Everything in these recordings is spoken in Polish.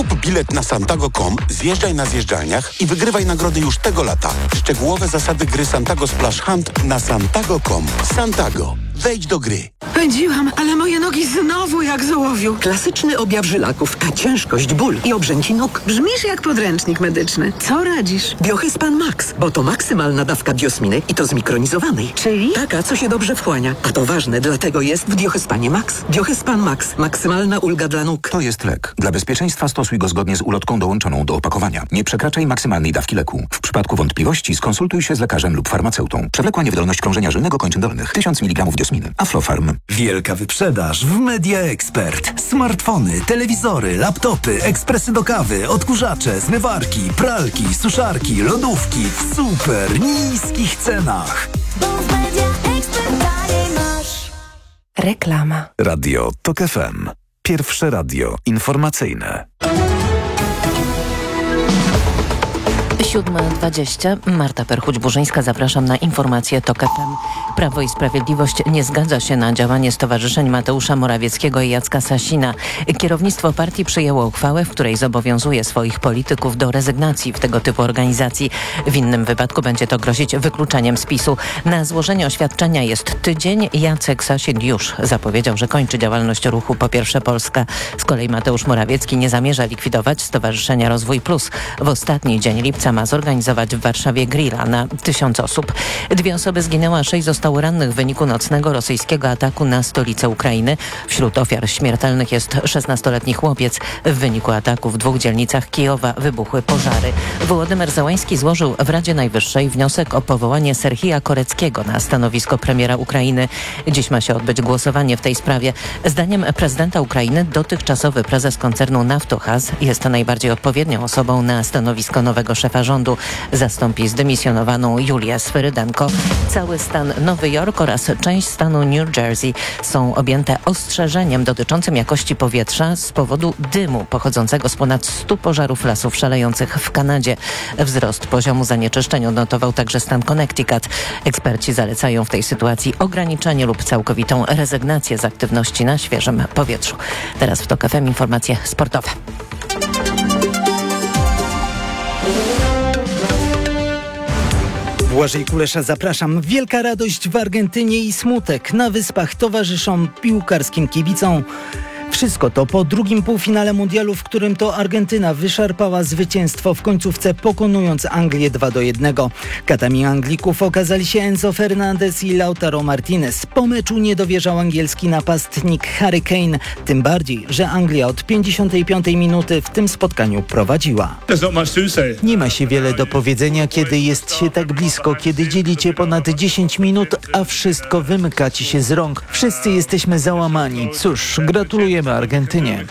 Kup bilet na Santago.com, zjeżdżaj na zjeżdżalniach i wygrywaj nagrody już tego lata. Szczegółowe zasady gry Santago Splash Hunt na Santago.com. Santago. Wejdź do gry. Pędziłam, ale moje nogi znowu jak z ołowiu. Klasyczny objaw żylaków, a ciężkość, ból i obrzęki nóg. Brzmisz jak podręcznik medyczny. Co radzisz? Biohyspan Max, bo to maksymalna dawka biosminy i to zmikronizowanej. Czyli? Taka, co się dobrze wchłania. A to ważne, dlatego jest w Biohyspanie Max. Biohyspan Max. Maksymalna ulga dla nóg. To jest lek. Dla bezpieczeństwa stosuj go zgodnie z ulotką dołączoną do opakowania. Nie przekraczaj maksymalnej dawki leku. W przypadku wątpliwości skonsultuj się z lekarzem lub farmaceutą. Przewlekła niewydolność krążenia żylnego kończyn dolnych. 1000 mg diosminy. Aflofarm. Wielka wyprzedaż w Media Expert. Smartfony, telewizory, laptopy, ekspresy do kawy, odkurzacze, zmywarki, pralki, suszarki, lodówki w super niskich cenach. Bo w Media Expert taniej masz. Reklama. Radio TOK FM. Pierwsze radio informacyjne. 7:20. Marta Perchuć-Burzyńska, zapraszam na informacje TOK FM. Prawo i Sprawiedliwość nie zgadza się na działanie stowarzyszeń Mateusza Morawieckiego i Jacka Sasina. Kierownictwo partii przyjęło uchwałę, w której zobowiązuje swoich polityków do rezygnacji w tego typu organizacji. W innym wypadku będzie to grozić wykluczeniem z PiS-u. Na złożenie oświadczenia jest tydzień. Jacek Sasin już zapowiedział, że kończy działalność ruchu Po Pierwsze Polska. Z kolei Mateusz Morawiecki nie zamierza likwidować Stowarzyszenia Rozwój Plus. W ostatni dzień lipca ma zorganizować w Warszawie grilla na 1000 osób. 2 osoby zginęły, a 6 zostało rannych w wyniku nocnego rosyjskiego ataku na stolicę Ukrainy. Wśród ofiar śmiertelnych jest 16-letni chłopiec. W wyniku ataku w 2 dzielnicach Kijowa wybuchły pożary. Wołodymyr Zełański złożył w Radzie Najwyższej wniosek o powołanie Serhija Koreckiego na stanowisko premiera Ukrainy. Dziś ma się odbyć głosowanie w tej sprawie. Zdaniem prezydenta Ukrainy dotychczasowy prezes koncernu Naftogaz jest najbardziej odpowiednią osobą na stanowisko nowego szefa rządu. Zastąpi zdymisjonowaną Julię Swyrydenko. Cały stan Nowy Jork oraz część stanu New Jersey są objęte ostrzeżeniem dotyczącym jakości powietrza z powodu dymu pochodzącego z ponad 100 pożarów lasów szalejących w Kanadzie. Wzrost poziomu zanieczyszczeń odnotował także stan Connecticut. Eksperci zalecają w tej sytuacji ograniczenie lub całkowitą rezygnację z aktywności na świeżym powietrzu. Teraz w TOK FM informacje sportowe. Błażej Kulesza, zapraszam. Wielka radość w Argentynie i smutek na Wyspach towarzyszą piłkarskim kibicom. Wszystko to po drugim półfinale mundialu, w którym to Argentyna wyszarpała zwycięstwo w końcówce, pokonując Anglię 2-1. Katami Anglików okazali się Enzo Fernandez i Lautaro Martinez. Po meczu nie dowierzał angielski napastnik Harry Kane. Tym bardziej, że Anglia od 55 minuty w tym spotkaniu prowadziła. Nie ma się wiele do powiedzenia, kiedy jest się tak blisko, kiedy dzielicie ponad 10 minut, a wszystko wymyka ci się z rąk. Wszyscy jesteśmy załamani. Cóż, gratulujemy Argentynie.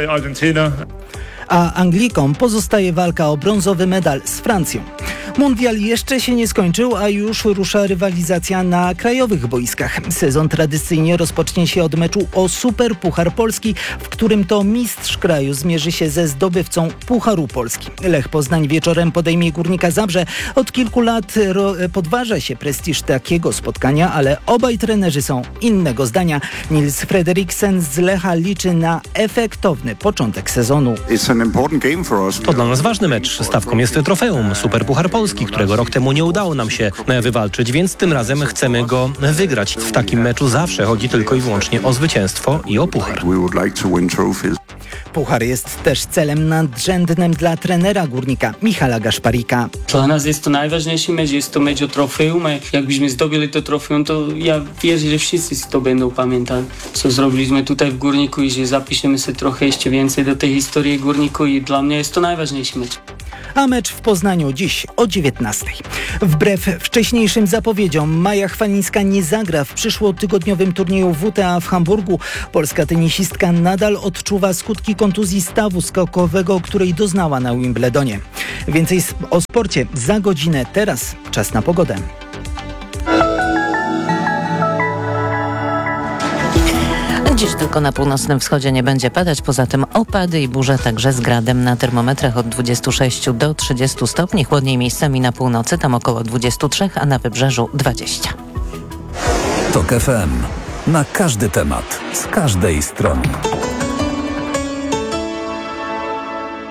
A Anglikom pozostaje walka o brązowy medal z Francją. Mundial jeszcze się nie skończył, a już rusza rywalizacja na krajowych boiskach. Sezon tradycyjnie rozpocznie się od meczu o Super Puchar Polski, w którym to mistrz kraju zmierzy się ze zdobywcą Pucharu Polski. Lech Poznań wieczorem podejmie Górnika Zabrze. Od kilku lat podważa się prestiż takiego spotkania, ale obaj trenerzy są innego zdania. Nils Frederiksen z Lecha liczy na efektowny początek sezonu. To dla nas ważny mecz. Stawką jest trofeum Super Puchar Polski, którego rok temu nie udało nam się wywalczyć, więc tym razem chcemy go wygrać. W takim meczu zawsze chodzi tylko i wyłącznie o zwycięstwo i o puchar. Puchar jest też celem nadrzędnym dla trenera Górnika Michala Gaszparika. Dla nas jest to najważniejszy mecz, jest to mecz o trofeum. Jakbyśmy zdobyli to trofeum, to ja wierzę, że wszyscy si to będą pamiętać, co zrobiliśmy tutaj w Górniku i że zapiszemy się trochę jeszcze więcej do tej historii Górniku i dla mnie jest to najważniejszy mecz. A mecz w Poznaniu dziś o 19:00. Wbrew wcześniejszym zapowiedziom Maja Chwalińska nie zagra w przyszłotygodniowym turnieju WTA w Hamburgu. Polska tenisistka nadal odczuwa skutki kontuzji stawu skokowego, której doznała na Wimbledonie. Więcej o sporcie za godzinę. Teraz czas na pogodę. Dziś tylko na północnym wschodzie nie będzie padać, poza tym opady i burze także z gradem. Na termometrach od 26 do 30 stopni, chłodniej miejscami na północy, tam około 23, a na wybrzeżu 20. TOK FM. Na każdy temat, z każdej strony.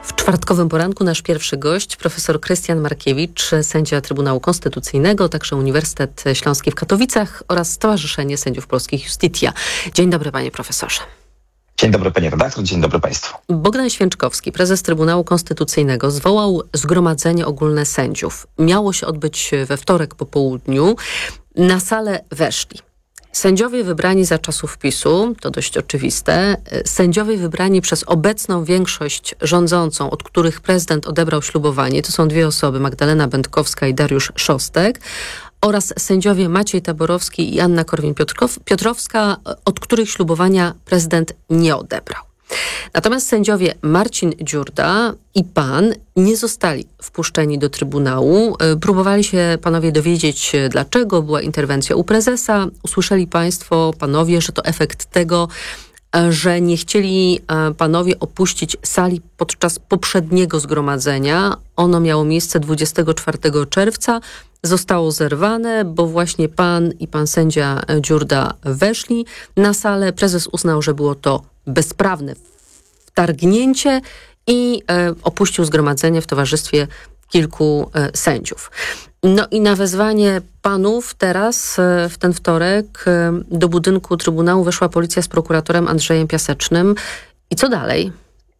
W czwartkowym poranku nasz pierwszy gość, profesor Krystian Markiewicz, sędzia Trybunału Konstytucyjnego, także Uniwersytet Śląski w Katowicach oraz Stowarzyszenie Sędziów Polskich Justitia. Dzień dobry, panie profesorze. Dzień dobry, panie redaktor, dzień dobry państwu. Bogdan Święczkowski, prezes Trybunału Konstytucyjnego, zwołał zgromadzenie ogólne sędziów. Miało się odbyć we wtorek po południu. Na salę weszli sędziowie wybrani za czasów PiS-u, to dość oczywiste, sędziowie wybrani przez obecną większość rządzącą, od których prezydent odebrał ślubowanie, to są dwie osoby, Magdalena Będkowska i Dariusz Szostek, oraz sędziowie Maciej Taborowski i Anna Korwin-Piotrowska, od których ślubowania prezydent nie odebrał. Natomiast sędziowie Marcin Dziurda i pan nie zostali wpuszczeni do Trybunału. Próbowali się panowie dowiedzieć, dlaczego. Była interwencja u prezesa. Usłyszeli państwo, panowie, że to efekt tego, że nie chcieli panowie opuścić sali podczas poprzedniego zgromadzenia. Ono miało miejsce 24 czerwca. Zostało zerwane, bo właśnie pan i pan sędzia Dziurda weszli na salę. Prezes uznał, że było to bezprawne wtargnięcie i opuścił zgromadzenie w towarzystwie kilku sędziów. No i na wezwanie panów teraz, w ten wtorek, do budynku Trybunału weszła policja z prokuratorem Andrzejem Piasecznym. I co dalej?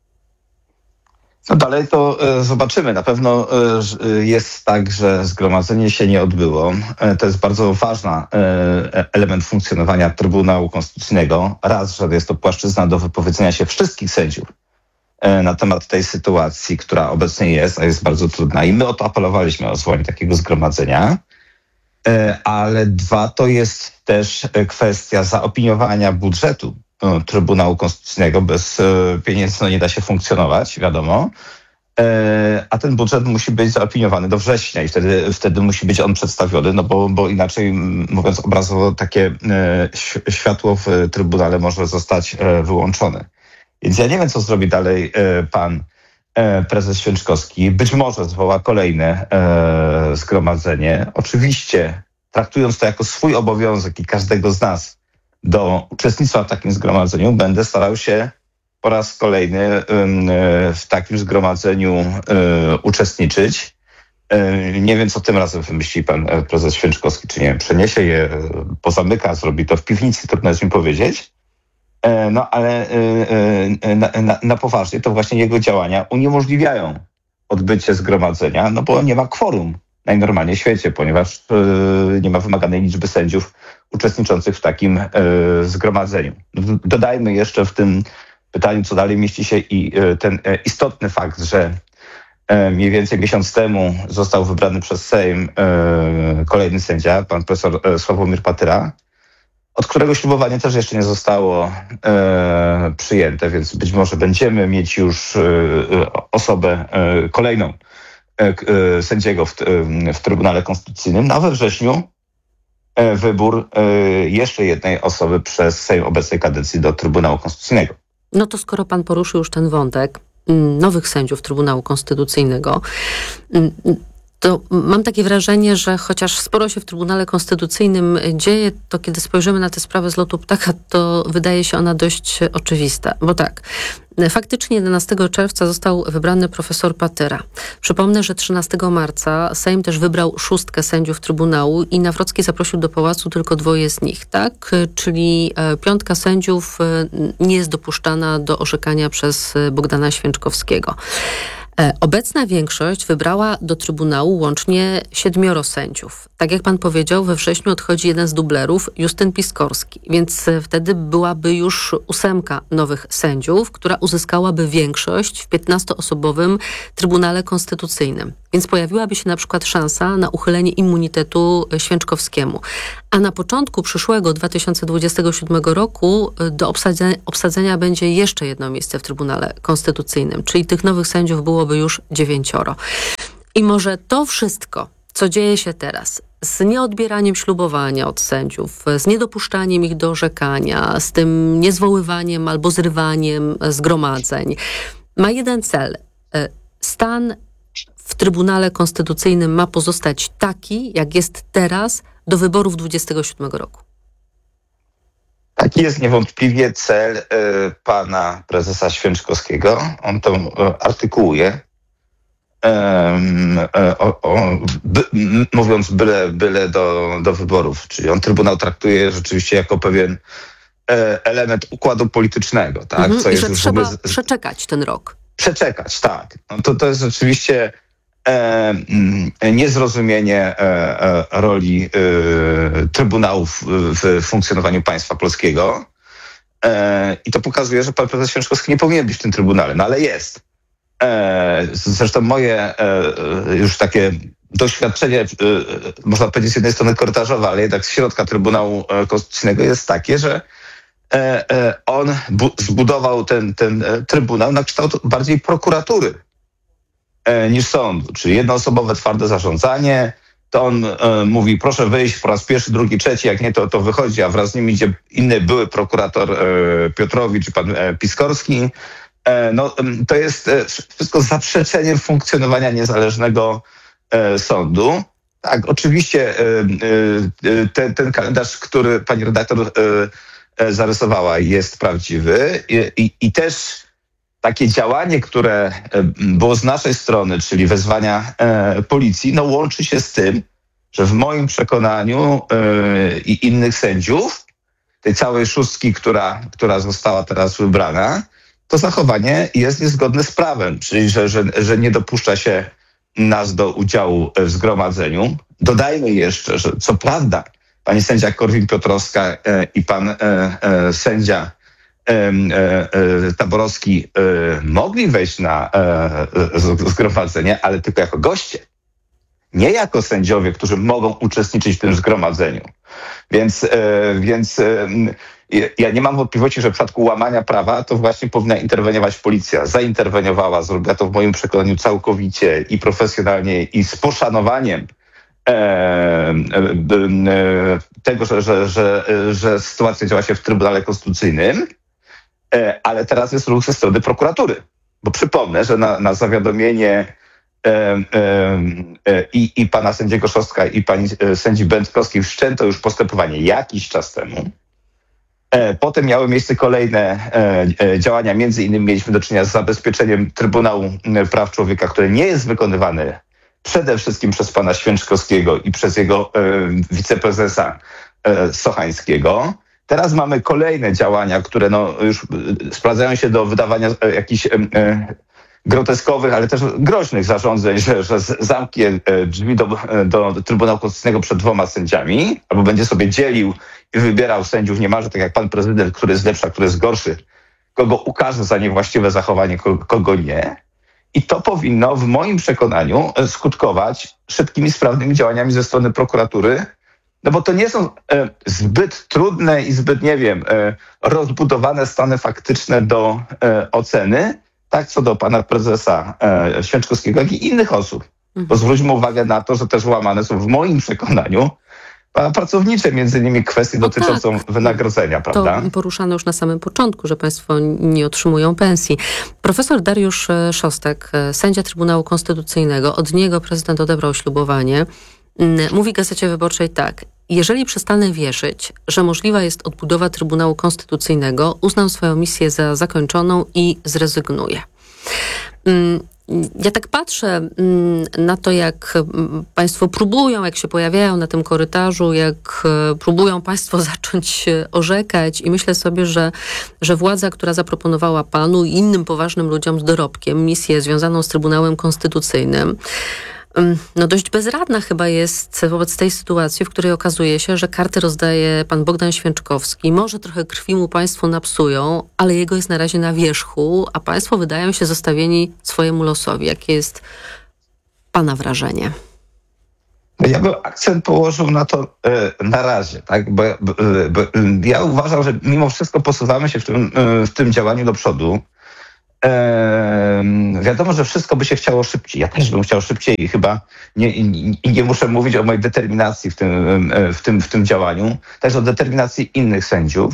No dalej to zobaczymy. Na pewno jest tak, że zgromadzenie się nie odbyło. To jest bardzo ważny element funkcjonowania Trybunału Konstytucyjnego. Raz, że jest to płaszczyzna do wypowiedzenia się wszystkich sędziów na temat tej sytuacji, która obecnie jest, a jest bardzo trudna. I my o to apelowaliśmy, o zwołanie takiego zgromadzenia. Ale dwa, to jest też kwestia zaopiniowania budżetu Trybunału Konstytucyjnego. Bez pieniędzy nie da się funkcjonować, wiadomo. A ten budżet musi być zaopiniowany do września i wtedy musi być on przedstawiony, no bo inaczej, mówiąc obrazowo, takie światło w Trybunale może zostać wyłączone. Więc ja nie wiem, co zrobi dalej pan prezes Święczkowski. Być może zwoła kolejne zgromadzenie. Oczywiście traktując to jako swój obowiązek i każdego z nas do uczestnictwa w takim zgromadzeniu, będę starał się po raz kolejny w takim zgromadzeniu uczestniczyć. Nie wiem, co tym razem wymyśli pan prezes Święczkowski, czy nie wiem, przeniesie je, pozamyka, zrobi to w piwnicy, trudno jest mi powiedzieć. No ale na poważnie to właśnie jego działania uniemożliwiają odbycie zgromadzenia, no bo nie ma kworum najnormalniej w świecie, ponieważ nie ma wymaganej liczby sędziów uczestniczących w takim zgromadzeniu. Dodajmy jeszcze w tym pytaniu, co dalej mieści się i ten istotny fakt, że mniej więcej miesiąc temu został wybrany przez Sejm kolejny sędzia, pan profesor Sławomir Patyra, od którego ślubowanie też jeszcze nie zostało przyjęte, więc być może będziemy mieć już osobę kolejną sędziego w Trybunale Konstytucyjnym, no a we wrześniu wybór jeszcze jednej osoby przez Sejm obecnej kadencji do Trybunału Konstytucyjnego. No to skoro pan poruszył już ten wątek nowych sędziów Trybunału Konstytucyjnego, to mam takie wrażenie, że chociaż sporo się w Trybunale Konstytucyjnym dzieje, to kiedy spojrzymy na tę sprawę z lotu ptaka, to wydaje się ona dość oczywista. Bo tak, faktycznie 11 czerwca został wybrany profesor Patyra. Przypomnę, że 13 marca Sejm też wybrał 6 sędziów Trybunału i Nawrocki zaprosił do pałacu tylko 2 z nich, tak? Czyli 5 sędziów nie jest dopuszczana do orzekania przez Bogdana Święczkowskiego. Obecna większość wybrała do Trybunału łącznie 7 sędziów. Tak jak pan powiedział, we wrześniu odchodzi jeden z dublerów, Justyn Piskorski, więc wtedy byłaby już 8 nowych sędziów, która uzyskałaby większość w 15-osobowym Trybunale Konstytucyjnym. Więc pojawiłaby się na przykład szansa na uchylenie immunitetu Święczkowskiemu. A na początku przyszłego 2027 roku do obsadzenia będzie jeszcze jedno miejsce w Trybunale Konstytucyjnym, czyli tych nowych sędziów byłoby już 9. I może to wszystko, co dzieje się teraz, z nieodbieraniem ślubowania od sędziów, z niedopuszczaniem ich do orzekania, z tym niezwoływaniem albo zrywaniem zgromadzeń, ma jeden cel. Stan w Trybunale Konstytucyjnym ma pozostać taki, jak jest teraz, do wyborów 27 roku. Taki jest niewątpliwie cel pana prezesa Święczkowskiego. On to artykułuje, mówiąc byle do wyborów. Czyli on Trybunał traktuje rzeczywiście jako pewien element układu politycznego. Tak? I że trzeba przeczekać ten rok. Przeczekać, tak. No to jest rzeczywiście niezrozumienie roli trybunałów w funkcjonowaniu państwa polskiego. I to pokazuje, że pan prezes Święczkowski nie powinien być w tym trybunale, no ale jest. Zresztą moje już takie doświadczenie, można powiedzieć z jednej strony korytarzowe, ale jednak z środka Trybunału Konstytucyjnego jest takie, że on zbudował ten trybunał na kształt bardziej prokuratury niż sądu, czyli jednoosobowe twarde zarządzanie. To on mówi, proszę wyjść po raz pierwszy, drugi, trzeci, jak nie to wychodzi, a wraz z nim idzie inny były prokurator Piotrowicz czy pan Piskorski. No, to jest wszystko zaprzeczeniem funkcjonowania niezależnego sądu. Tak, oczywiście ten kalendarz, który pani redaktor zarysowała, jest prawdziwy i też takie działanie, które było z naszej strony, czyli wezwania policji, no łączy się z tym, że w moim przekonaniu i innych sędziów, tej całej szóstki, która została teraz wybrana, to zachowanie jest niezgodne z prawem, czyli że nie dopuszcza się nas do udziału w zgromadzeniu. Dodajmy jeszcze, że co prawda pani sędzia Korwin-Piotrowska i pan sędzia Taborowski mogli wejść na zgromadzenie, ale tylko jako goście. Nie jako sędziowie, którzy mogą uczestniczyć w tym zgromadzeniu. Więc ja nie mam wątpliwości, że w przypadku łamania prawa to właśnie powinna interweniować policja. Zainterweniowała, zrobiła to w moim przekonaniu całkowicie i profesjonalnie i z poszanowaniem tego, że sytuacja działa się w Trybunale Konstytucyjnym, ale teraz jest ruch ze strony prokuratury. Bo przypomnę, że na zawiadomienie i pana sędziego Szostka i pani sędzi Będkowskiej wszczęto już postępowanie jakiś czas temu. Potem miały miejsce kolejne działania, między innymi mieliśmy do czynienia z zabezpieczeniem Trybunału Praw Człowieka, które nie jest wykonywane przede wszystkim przez pana Święczkowskiego i przez jego wiceprezesa Sochańskiego. Teraz mamy kolejne działania, które już sprowadzają się do wydawania jakichś groteskowych, ale też groźnych zarządzeń, że zamknie drzwi do Trybunału Konstytucyjnego przed 2 sędziami, albo będzie sobie dzielił i wybierał sędziów niemalże tak jak pan prezydent, który jest lepszy, a który jest gorszy, kogo ukaże za niewłaściwe zachowanie, kogo nie. I to powinno w moim przekonaniu skutkować szybkimi, sprawnymi działaniami ze strony prokuratury, no bo to nie są zbyt trudne i zbyt, rozbudowane stany faktyczne do oceny, tak co do pana prezesa Święczkowskiego, jak i innych osób. Bo zwróćmy uwagę na to, że też łamane są w moim przekonaniu pracownicze, między innymi kwestie dotyczącą wynagrodzenia, prawda? To poruszano już na samym początku, że państwo nie otrzymują pensji. Profesor Dariusz Szostek, sędzia Trybunału Konstytucyjnego, od niego prezydent odebrał ślubowanie, mówi Gazecie Wyborczej tak: jeżeli przestanę wierzyć, że możliwa jest odbudowa Trybunału Konstytucyjnego, uznam swoją misję za zakończoną i zrezygnuję. Ja tak patrzę na to, jak państwo próbują, jak się pojawiają na tym korytarzu, jak próbują państwo zacząć orzekać i myślę sobie, że władza, która zaproponowała panu i innym poważnym ludziom z dorobkiem misję związaną z Trybunałem Konstytucyjnym, dość bezradna chyba jest wobec tej sytuacji, w której okazuje się, że karty rozdaje pan Bogdan Święczkowski. Może trochę krwi mu państwo napsują, ale jego jest na razie na wierzchu, a państwo wydają się zostawieni swojemu losowi. Jakie jest pana wrażenie? Ja bym akcent położył na to na razie, tak? Bo ja uważam, że mimo wszystko posuwamy się w tym działaniu do przodu. Wiadomo, że wszystko by się chciało szybciej. Ja też bym chciał szybciej i chyba nie muszę mówić o mojej determinacji w tym działaniu, także o determinacji innych sędziów.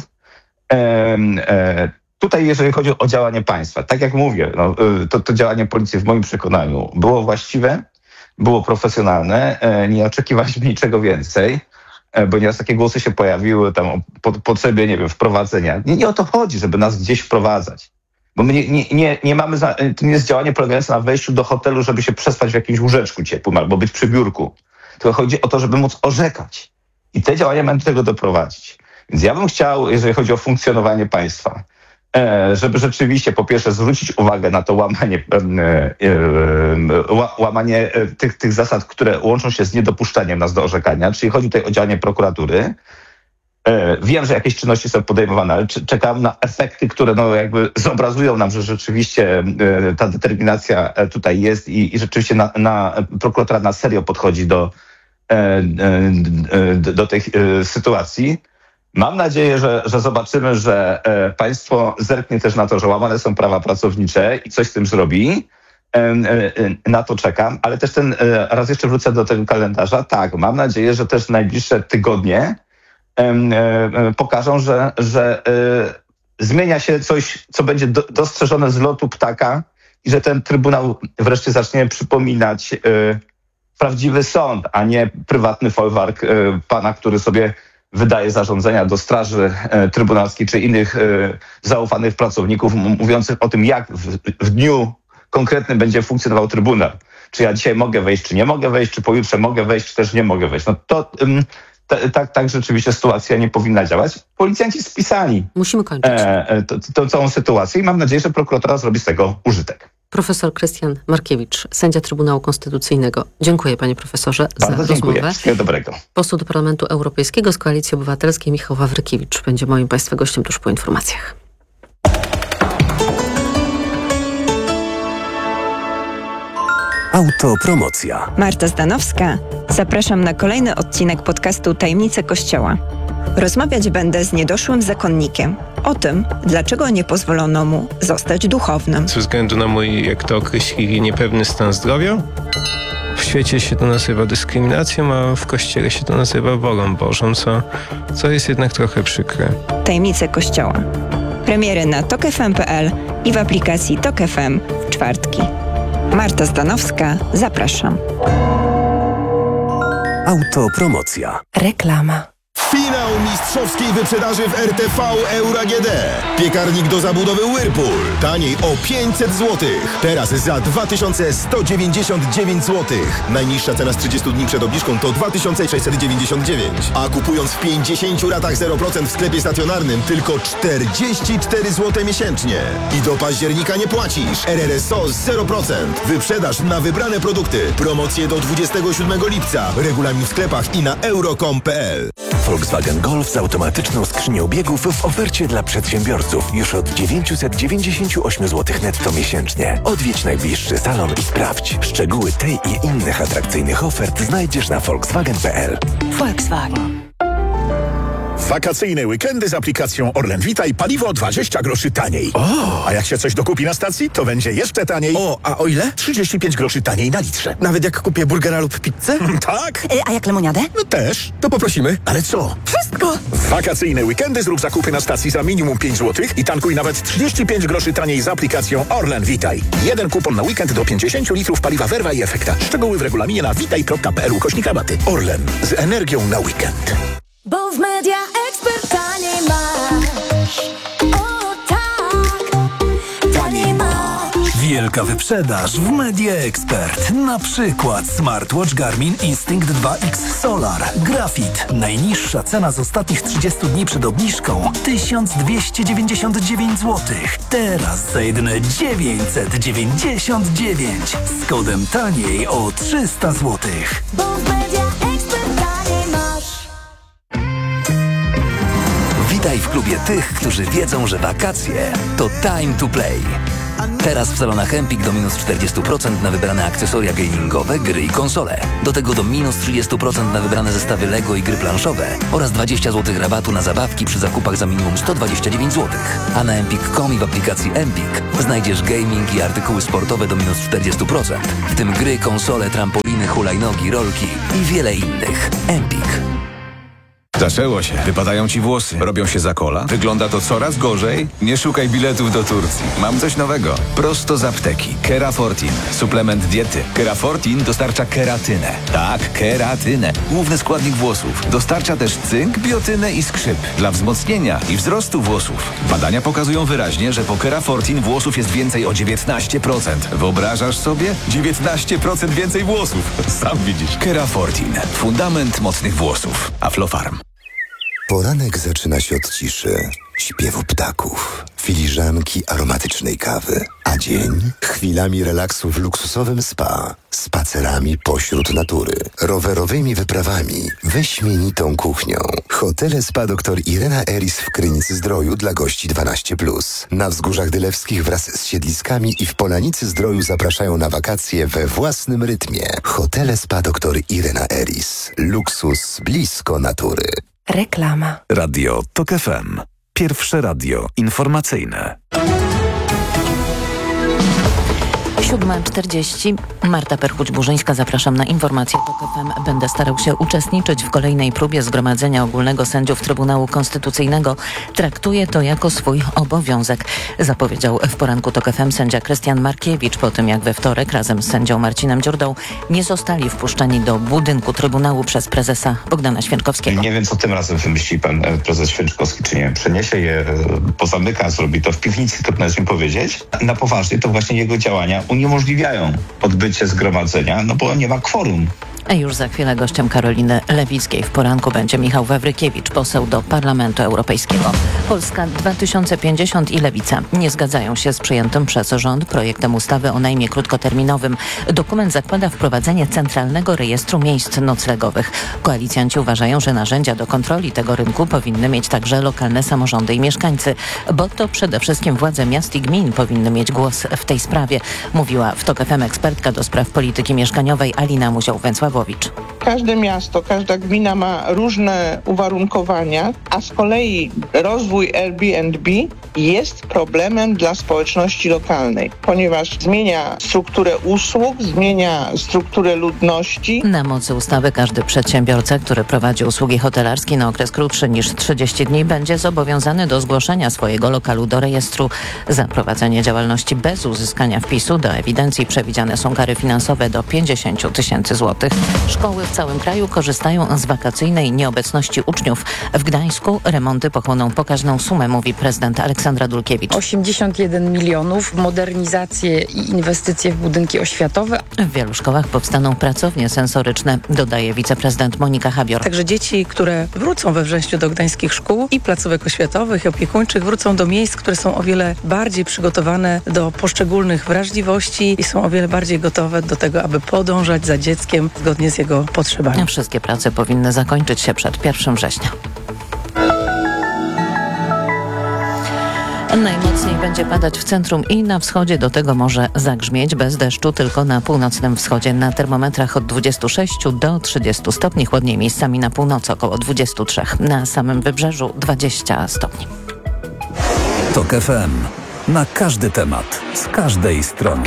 Tutaj, jeżeli chodzi o działanie państwa, tak jak mówię, to działanie policji w moim przekonaniu było właściwe, było profesjonalne, nie oczekiwaliśmy niczego więcej. bo nieraz takie głosy się pojawiły tam o potrzebie, nie wiem, wprowadzenia. Nie o to chodzi, żeby nas gdzieś wprowadzać. Bo my nie mamy, to nie jest działanie polegające na wejściu do hotelu, żeby się przespać w jakimś łóżeczku ciepłym albo być przy biurku. Tylko chodzi o to, żeby móc orzekać. I te działania mają do tego doprowadzić. Więc ja bym chciał, jeżeli chodzi o funkcjonowanie państwa, żeby rzeczywiście po pierwsze zwrócić uwagę na to łamanie tych zasad, które łączą się z niedopuszczeniem nas do orzekania, czyli chodzi tutaj o działanie prokuratury. Wiem, że jakieś czynności są podejmowane, ale czekam na efekty, które jakby zobrazują nam, że rzeczywiście ta determinacja tutaj jest i rzeczywiście prokuratura na serio podchodzi do tej sytuacji. Mam nadzieję, że zobaczymy, że państwo zerknie też na to, że łamane są prawa pracownicze i coś z tym zrobi. Na to czekam, ale też raz jeszcze wrócę do tego kalendarza. Tak, mam nadzieję, że też najbliższe tygodnie pokażą, że zmienia się coś, co będzie dostrzeżone z lotu ptaka i że ten Trybunał wreszcie zacznie przypominać prawdziwy sąd, a nie prywatny folwark pana, który sobie wydaje zarządzenia do straży trybunalskiej czy innych zaufanych pracowników mówiących o tym, jak w dniu konkretnym będzie funkcjonował Trybunał. Czy ja dzisiaj mogę wejść, czy nie mogę wejść, czy pojutrze mogę wejść, czy też nie mogę wejść. No to tak rzeczywiście sytuacja nie powinna działać. Policjanci spisali musimy kończyć tą całą sytuację i mam nadzieję, że prokuratura zrobi z tego użytek. Profesor Krystian Markiewicz, sędzia Trybunału Konstytucyjnego. Dziękuję, panie profesorze, bardzo za dziękuję. rozmowę. Wszystkiego dobrego. Poseł do Parlamentu Europejskiego z Koalicji Obywatelskiej Michał Wawrykiewicz będzie moim państwa gościem tuż po informacjach. Autopromocja. Marta Zdanowska. Zapraszam na kolejny odcinek podcastu Tajemnice Kościoła. Rozmawiać będę z niedoszłym zakonnikiem o tym, dlaczego nie pozwolono mu zostać duchownym. Ze względu na mój, jak to określili, niepewny stan zdrowia. W świecie się to nazywa dyskryminacją, a w Kościele się to nazywa wolą Bożą, co jest jednak trochę przykre. Tajemnice Kościoła. Premiery na tokefm.pl i w aplikacji Tok FM w czwartki. Marta Zdanowska, zapraszam. Autopromocja. Reklama. Finał mistrzowskiej wyprzedaży w RTV Euro AGD. Piekarnik do zabudowy Whirlpool. Taniej o 500 zł. Teraz za 2199 zł. Najniższa cena z 30 dni przed obniżką to 2699. A kupując w 50 ratach 0% w sklepie stacjonarnym tylko 44 zł miesięcznie. I do października nie płacisz. RRSO 0%. Wyprzedaż na wybrane produkty. Promocje do 27 lipca. Regulamin w sklepach i na euro.com.pl. Volkswagen Golf z automatyczną skrzynią biegów w ofercie dla przedsiębiorców już od 998 zł netto miesięcznie. Odwiedź najbliższy salon i sprawdź. Szczegóły tej i innych atrakcyjnych ofert znajdziesz na volkswagen.pl. Volkswagen. Wakacyjne weekendy z aplikacją Orlen Vitaj paliwo 20 groszy taniej. A jak się coś dokupi na stacji, to będzie jeszcze taniej. A o ile? 35 groszy taniej na litrze. Nawet jak kupię burgera lub pizzę? Tak. A jak lemoniadę? No też. To poprosimy. Ale co? Wszystko! Wakacyjne weekendy zrób zakupy na stacji za minimum 5 zł i tankuj nawet 35 groszy taniej z aplikacją Orlen Vitaj. Jeden kupon na weekend do 50 litrów paliwa Verva i Efekta. Szczegóły w regulaminie na vitaj.pl/rabaty. Orlen. Z energią na weekend. Bo w Media Expert taniej masz. O tak, taniej masz. Wielka wyprzedaż w Media Expert. Na przykład smartwatch Garmin Instinct 2X Solar. Grafit. Najniższa cena z ostatnich 30 dni przed obniżką 1299 zł. Teraz za jedyne 999. Z kodem taniej o 300 zł. Bo w Media Expert taniej masz. Witaj w klubie tych, którzy wiedzą, że wakacje to time to play. Teraz w salonach Empik do minus 40% na wybrane akcesoria gamingowe, gry i konsole. Do tego do minus 30% na wybrane zestawy Lego i gry planszowe oraz 20 zł rabatu na zabawki przy zakupach za minimum 129 zł. A na empik.com i w aplikacji Empik znajdziesz gaming i artykuły sportowe do minus 40%, w tym gry, konsole, trampoliny, hulajnogi, rolki i wiele innych. Empik. Zaczęło się. Wypadają ci włosy. Robią się za kola. Wygląda to coraz gorzej. Nie szukaj biletów do Turcji. Mam coś nowego. Prosto z apteki. Kerafortin. Suplement diety. Kerafortin dostarcza keratynę. Tak, keratynę. Główny składnik włosów. Dostarcza też cynk, biotynę i skrzyp. Dla wzmocnienia i wzrostu włosów. Badania pokazują wyraźnie, że po Kerafortin włosów jest więcej o 19%. Wyobrażasz sobie? 19% więcej włosów. Sam widzisz. Kerafortin. Fundament mocnych włosów. Aflofarm. Poranek zaczyna się od ciszy, śpiewu ptaków, filiżanki aromatycznej kawy, a dzień chwilami relaksu w luksusowym spa, spacerami pośród natury, rowerowymi wyprawami, wyśmienitą kuchnią. Hotele Spa dr Irena Eris w Krynicy-Zdroju dla gości 12+. Na Wzgórzach Dylewskich wraz z siedliskami i w Polanicy-Zdroju zapraszają na wakacje we własnym rytmie. Hotele Spa dr Irena Eris. Luksus blisko natury. Reklama. Radio TOK FM. Pierwsze radio informacyjne. 7:40. Marta Perchuć-Burzyńska, zapraszam na informacje TOK FM. Będę starał się uczestniczyć w kolejnej próbie Zgromadzenia Ogólnego Sędziów Trybunału Konstytucyjnego. Traktuję to jako swój obowiązek, zapowiedział w poranku TOK FM sędzia Krystian Markiewicz po tym, jak we wtorek razem z sędzią Marcinem Dziurdą nie zostali wpuszczeni do budynku Trybunału przez prezesa Bogdana Święczkowskiego. Nie wiem, co tym razem wymyśli pan prezes Święczkowski, czy nie przeniesie je, pozamyka, zrobi to w piwnicy, trudno jest mi powiedzieć. Na poważnie to właśnie jego działania uniemożliwiają odbycie zgromadzenia, no bo nie ma kworum. A już za chwilę gościem Karoliny Lewickiej w poranku będzie Michał Wawrykiewicz, poseł do Parlamentu Europejskiego. Polska 2050 i Lewica nie zgadzają się z przyjętym przez rząd projektem ustawy o najmie krótkoterminowym. Dokument zakłada wprowadzenie centralnego rejestru miejsc noclegowych. Koalicjanci uważają, że narzędzia do kontroli tego rynku powinny mieć także lokalne samorządy i mieszkańcy, bo to przede wszystkim władze miast i gmin powinny mieć głos w tej sprawie, mówiła w TOK FM ekspertka do spraw polityki mieszkaniowej Alina Muzioł-Węcławowicz. Każde miasto, każda gmina ma różne uwarunkowania, a z kolei rozwój Airbnb jest problemem dla społeczności lokalnej, ponieważ zmienia strukturę usług, zmienia strukturę ludności. Na mocy ustawy każdy przedsiębiorca, który prowadzi usługi hotelarskie na okres krótszy niż 30 dni, będzie zobowiązany do zgłoszenia swojego lokalu do rejestru. Za prowadzenie działalności bez uzyskania wpisu do ewidencji przewidziane są kary finansowe do 50 000 złotych. Szkoły w całym kraju korzystają z wakacyjnej nieobecności uczniów. W Gdańsku remonty pochłoną pokaźną sumę, mówi prezydent Aleksandra Dulkiewicz. 81 milionów, modernizacje i inwestycje w budynki oświatowe. W wielu szkołach powstaną pracownie sensoryczne, dodaje wiceprezydent Monika Habior. Także dzieci, które wrócą we wrześniu do gdańskich szkół i placówek oświatowych i opiekuńczych, wrócą do miejsc, które są o wiele bardziej przygotowane do poszczególnych wrażliwości i są o wiele bardziej gotowe do tego, aby podążać za dzieckiem zgodnie z jego potrzebami. Wszystkie prace powinny zakończyć się przed 1 września. Najmocniej będzie padać w centrum i na wschodzie, do tego może zagrzmieć, bez deszczu tylko na północnym wschodzie. Na termometrach od 26 do 30 stopni, chłodniej miejscami na północy około 23. Na samym wybrzeżu 20 stopni. TOK FM. Na każdy temat, z każdej strony.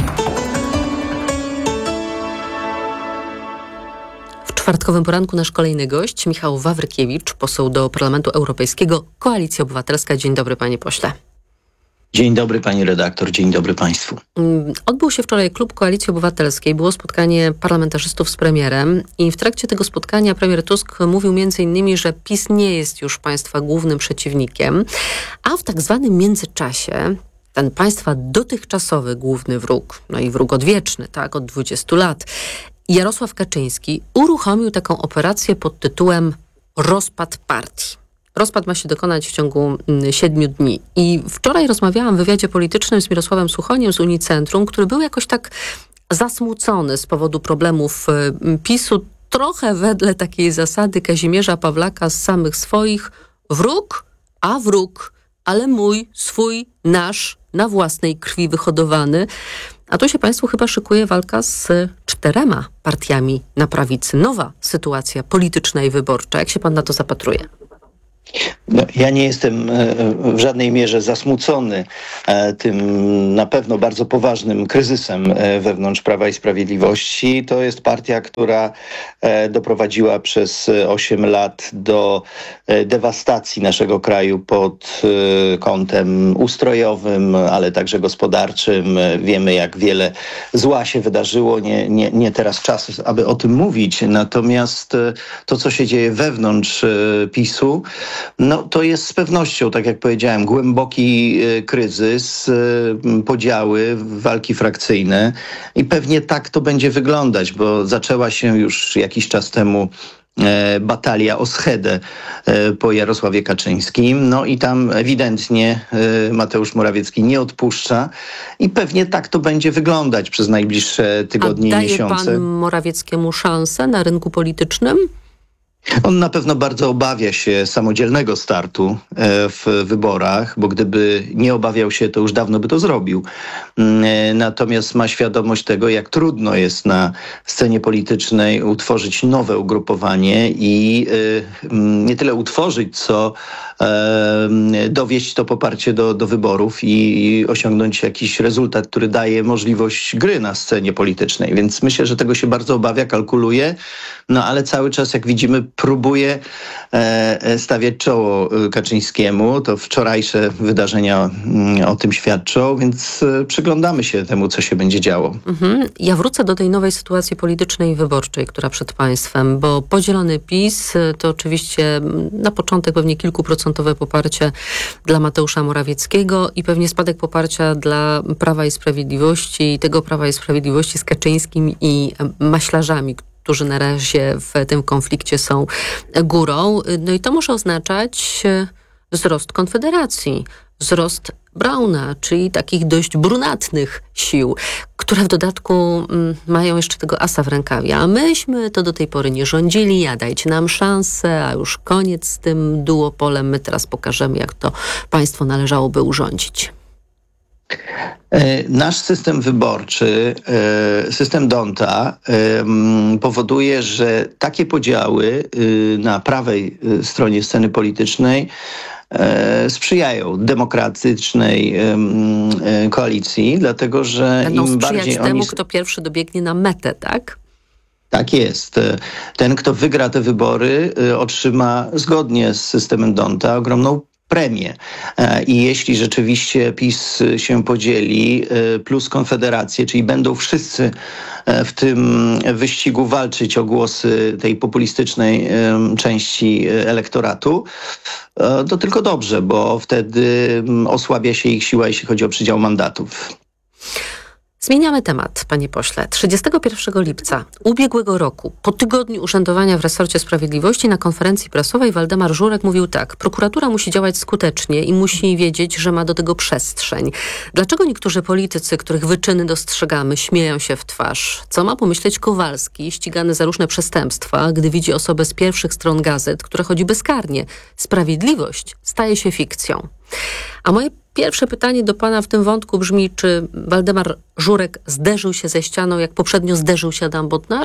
W czwartkowym poranku nasz kolejny gość, Michał Wawrykiewicz, poseł do Parlamentu Europejskiego, Koalicja Obywatelska. Dzień dobry, panie pośle. Dzień dobry, pani redaktor, dzień dobry państwu. Odbył się wczoraj klub Koalicji Obywatelskiej, było spotkanie parlamentarzystów z premierem i w trakcie tego spotkania premier Tusk mówił m.in., że PiS nie jest już państwa głównym przeciwnikiem, a w tak zwanym międzyczasie ten państwa dotychczasowy główny wróg, no i wróg odwieczny, tak, od 20 lat, Jarosław Kaczyński uruchomił taką operację pod tytułem Rozpad Partii. Rozpad ma się dokonać w ciągu 7 dni. I wczoraj rozmawiałam w wywiadzie politycznym z Mirosławem Suchoniem z Unicentrum, który był jakoś tak zasmucony z powodu problemów PiS-u, trochę wedle takiej zasady Kazimierza Pawlaka z samych swoich: wróg, a wróg, ale mój, swój, nasz, na własnej krwi wyhodowany. A tu się państwu chyba szykuje walka z 4 partiami na prawicy. Nowa sytuacja polityczna i wyborcza. Jak się pan na to zapatruje? No, ja nie jestem w żadnej mierze zasmucony tym na pewno bardzo poważnym kryzysem wewnątrz Prawa i Sprawiedliwości. To jest partia, która doprowadziła przez 8 lat do dewastacji naszego kraju pod kątem ustrojowym, ale także gospodarczym. Wiemy, jak wiele zła się wydarzyło. Nie teraz czas, aby o tym mówić. Natomiast to, co się dzieje wewnątrz PiS-u, no to jest z pewnością, tak jak powiedziałem, głęboki kryzys, podziały, walki frakcyjne i pewnie tak to będzie wyglądać, bo zaczęła się już jakiś czas temu batalia o schedę po Jarosławie Kaczyńskim. No i tam ewidentnie Mateusz Morawiecki nie odpuszcza i pewnie tak to będzie wyglądać przez najbliższe tygodnie i miesiące. A daje pan Morawieckiemu szansę na rynku politycznym? On na pewno bardzo obawia się samodzielnego startu w wyborach, bo gdyby nie obawiał się, to już dawno by to zrobił. Natomiast ma świadomość tego, jak trudno jest na scenie politycznej utworzyć nowe ugrupowanie i nie tyle utworzyć, co dowieść to poparcie do wyborów i osiągnąć jakiś rezultat, który daje możliwość gry na scenie politycznej. Więc myślę, że tego się bardzo obawia, kalkuluje, no ale cały czas, jak widzimy, próbuje stawiać czoło Kaczyńskiemu. To wczorajsze wydarzenia o tym świadczą, więc przyglądamy się temu, co się będzie działo. Ja wrócę do tej nowej sytuacji politycznej i wyborczej, która przed państwem, bo podzielony PiS to oczywiście na początek pewnie kilkuprocentowe poparcie dla Mateusza Morawieckiego i pewnie spadek poparcia dla Prawa i Sprawiedliwości i tego Prawa i Sprawiedliwości z Kaczyńskim i maślarzami, którzy na razie w tym konflikcie są górą. No i to może oznaczać wzrost Konfederacji, wzrost Brauna, czyli takich dość brunatnych sił, które w dodatku mają jeszcze tego asa w rękawie. A myśmy to do tej pory nie rządzili, a dajcie nam szansę, a już koniec z tym duopolem. My teraz pokażemy, jak to państwo należałoby urządzić. Nasz system wyborczy, system D'Hondta powoduje, że takie podziały na prawej stronie sceny politycznej sprzyjają demokratycznej koalicji, dlatego że będą im sprzyjać bardziej temu, kto pierwszy dobiegnie na metę, tak? Tak jest. Ten, kto wygra te wybory, otrzyma zgodnie z systemem D'Hondta ogromną premię. I jeśli rzeczywiście PiS się podzieli, plus Konfederację, czyli będą wszyscy w tym wyścigu walczyć o głosy tej populistycznej części elektoratu, to tylko dobrze, bo wtedy osłabia się ich siła, jeśli chodzi o przydział mandatów. Zmieniamy temat, panie pośle. 31 lipca ubiegłego roku, po tygodniu urzędowania w resorcie sprawiedliwości, na konferencji prasowej Waldemar Żurek mówił tak: prokuratura musi działać skutecznie i musi wiedzieć, że ma do tego przestrzeń. Dlaczego niektórzy politycy, których wyczyny dostrzegamy, śmieją się w twarz? Co ma pomyśleć Kowalski, ścigany za różne przestępstwa, gdy widzi osobę z pierwszych stron gazet, która chodzi bezkarnie? Sprawiedliwość staje się fikcją. A moje pierwsze pytanie do pana w tym wątku brzmi, czy Waldemar Żurek zderzył się ze ścianą, jak poprzednio zderzył się Adam Bodnar?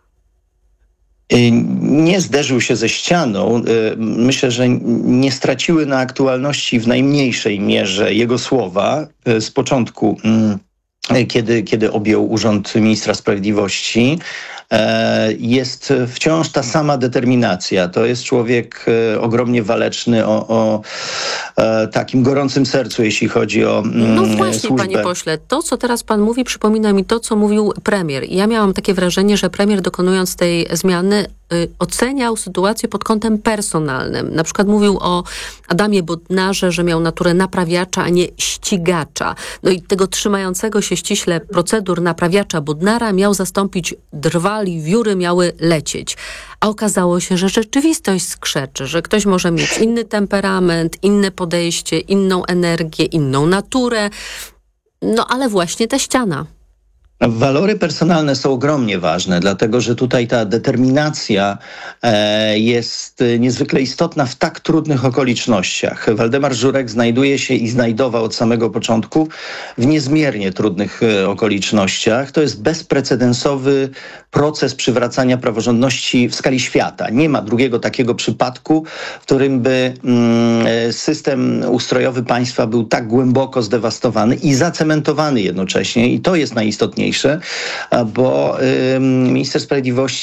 Nie zderzył się ze ścianą. Myślę, że nie straciły na aktualności w najmniejszej mierze jego słowa z początku, kiedy objął urząd ministra sprawiedliwości. Jest wciąż ta sama determinacja. To jest człowiek ogromnie waleczny, o takim gorącym sercu, jeśli chodzi o No właśnie, służbę. panie pośle, to, co teraz pan mówi, przypomina mi to, co mówił premier. I ja miałam takie wrażenie, że premier, dokonując tej zmiany, oceniał sytuację pod kątem personalnym. Na przykład mówił o Adamie Bodnarze, że miał naturę naprawiacza, a nie ścigacza. No i tego trzymającego się ściśle procedur naprawiacza Bodnara miał zastąpić Drwal i wióry miały lecieć. A okazało się, że rzeczywistość skrzeczy, że ktoś może mieć inny temperament, inne podejście, inną energię, inną naturę. No ale właśnie ta ściana. Walory personalne są ogromnie ważne, dlatego że tutaj ta determinacja jest niezwykle istotna w tak trudnych okolicznościach. Waldemar Żurek znajduje się i znajdował od samego początku w niezmiernie trudnych okolicznościach. To jest bezprecedensowy proces przywracania praworządności w skali świata. Nie ma drugiego takiego przypadku, w którym by system ustrojowy państwa był tak głęboko zdewastowany i zacementowany jednocześnie. I to jest najistotniejsze, bo minister sprawiedliwości